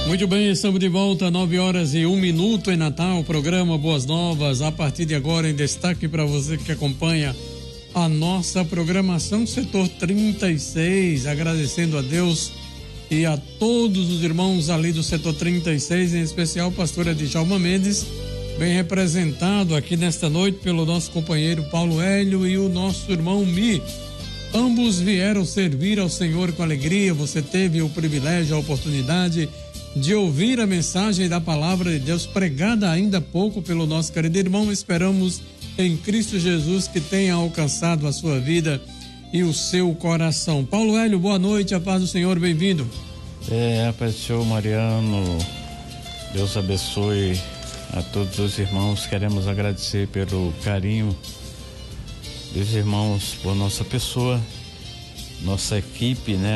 Muito bem, estamos de volta, 9h01 em Natal, programa Boas Novas, a partir de agora em destaque para você que acompanha a nossa programação Setor 36, agradecendo a Deus e a todos os irmãos ali do Setor 36, em especial o pastor Edjalma Mendes, bem representado aqui nesta noite pelo nosso companheiro Paulo Hélio e o nosso irmão Mi. Ambos vieram servir ao Senhor com alegria. Você teve o privilégio, a oportunidade de ouvir a mensagem da palavra de Deus pregada ainda há pouco pelo nosso querido irmão. Esperamos em Cristo Jesus que tenha alcançado a sua vida e o seu coração. Paulo Hélio, boa noite, a paz do Senhor, bem-vindo. A paz do Senhor, Mariano, Deus abençoe a todos os irmãos. Queremos agradecer pelo carinho dos irmãos por nossa pessoa, nossa equipe, né?